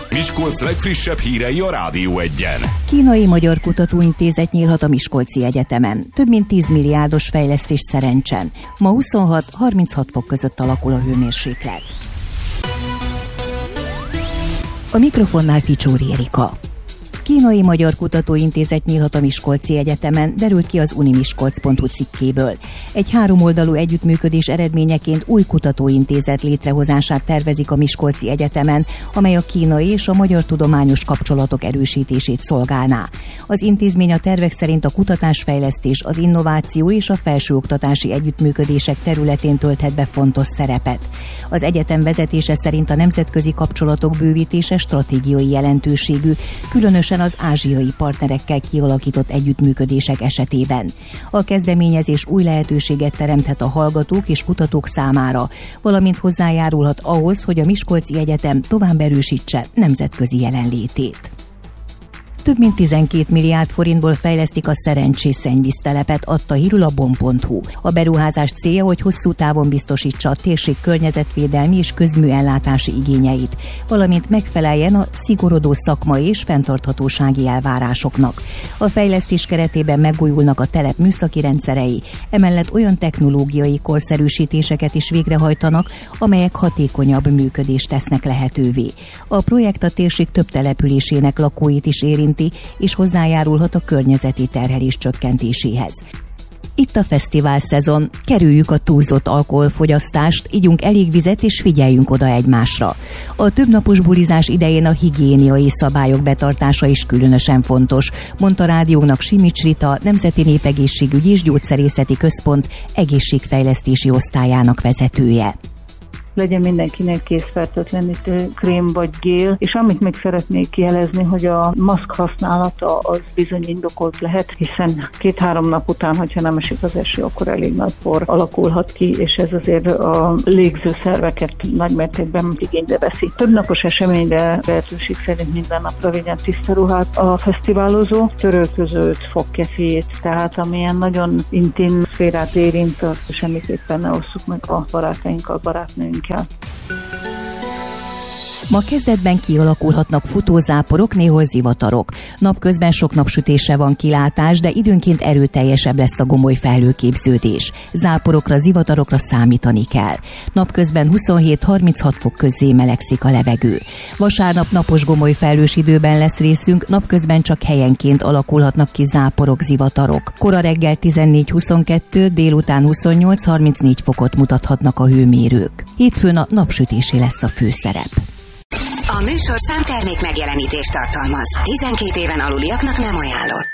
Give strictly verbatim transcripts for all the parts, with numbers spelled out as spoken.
Miskolc legfrissebb hírei a Rádió Egyen. Kínai-Magyar Kutatóintézet nyílhat a Miskolci Egyetemen. Több mint tíz milliárdos fejlesztés Szerencsen. Ma huszonhat-harminchat fok között alakul a hőmérséklet. A mikrofonnál Ficsóri Erika. Kínai-Magyar Kutatóintézet nyílhat a Miskolci Egyetemen, derült ki az unimiskolc pont hu cikkéből. Egy háromoldalú együttműködés eredményeként új kutatóintézet létrehozását tervezik a Miskolci Egyetemen, amely a kínai és a magyar tudományos kapcsolatok erősítését szolgálná. Az intézmény a tervek szerint a kutatásfejlesztés, az innováció és a felsőoktatási együttműködések területén tölthet be fontos szerepet. Az egyetem vezetése szerint a nemzetközi kapcsolatok bővítése stratégiai jelentőségű, különösen az ázsiai partnerekkel kialakított együttműködések esetében. A kezdeményezés új lehetőséget teremthet a hallgatók és kutatók számára, valamint hozzájárulhat ahhoz, hogy a Miskolci Egyetem tovább erősítse nemzetközi jelenlétét. Több mint tizenkét milliárd forintból fejlesztik a Szerencsés szennyvíztelepet, adta hírül a bon pont hu. A beruházás célja, hogy hosszú távon biztosítsa a térség környezetvédelmi és közműellátási igényeit, valamint megfeleljen a szigorodó szakmai és fenntarthatósági elvárásoknak. A fejlesztés keretében megújulnak a telep műszaki rendszerei, emellett olyan technológiai korszerűsítéseket is végrehajtanak, amelyek hatékonyabb működést tesznek lehetővé. A projekt a térség több településének lakóit is érinti, és hozzájárulhat a környezeti terhelés csökkentéséhez. Itt a fesztivál szezon, kerüljük a túlzott alkoholfogyasztást, igyunk elég vizet és figyeljünk oda egymásra. A többnapos bulizás idején a higiéniai szabályok betartása is különösen fontos, mondta rádiónak Simics Rita, Nemzeti Népegészségügyi és Gyógyszerészeti Központ egészségfejlesztési osztályának vezetője. Legyen mindenkinek készfertőtlenítő krém vagy gél, és amit még szeretnék jelezni, hogy a maszk használata az bizony indokolt lehet, hiszen két-három nap után, hogyha nem esik az eső, akkor elég nagy por alakulhat ki, és ez azért a légzőszerveket nagymértékben igénybe veszi. Több napos eseményre lehetőség szerint minden napra vigyen tiszta ruhát a fesztiválozó, törölközőt, fogkefét, tehát amilyen nagyon intim szférát érint, azt semmiképpen ne osszuk meg a barátainkkal, barátnőinkkel. Ma kezdetben kialakulhatnak futózáporok, néhol zivatarok. Napközben sok napsütésre van kilátás, de időnként erőteljesebb lesz a gomoly felhőképződés. Záporokra, zivatarokra számítani kell. Napközben huszonhét-harminchat fok közé melegszik a levegő. Vasárnap napos gomoly felhős időben lesz részünk, napközben csak helyenként alakulhatnak ki záporok, zivatarok. Kora reggel tizennégy-huszonkettő, délután huszonnyolc-harmincnégy fokot mutathatnak a hőmérők. Hétfőn a napsütésé lesz a főszerep. A műsor számtermék megjelenítést tartalmaz. tizenkét éven aluliaknak nem ajánlott.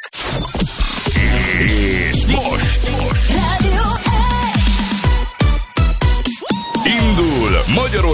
És most, most. Rádió indul Magyarország